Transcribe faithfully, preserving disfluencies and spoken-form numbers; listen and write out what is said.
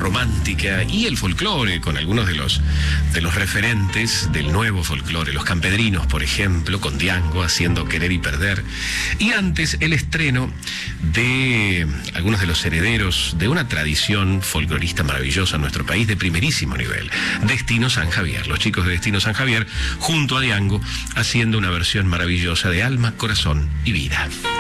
romántica y el folclore, con algunos de los, de los referentes del nuevo folclore, los campedrinos, por ejemplo, con Diango haciendo Querer y Perder, y antes el estreno de algunos de los herederos de una tradición folclorista maravillosa en nuestro país de primerísimo nivel, Destino San Javier, los chicos de Destino San Javier, junto a Diango, haciendo una versión maravillosa de Alma, Corazón y Vida.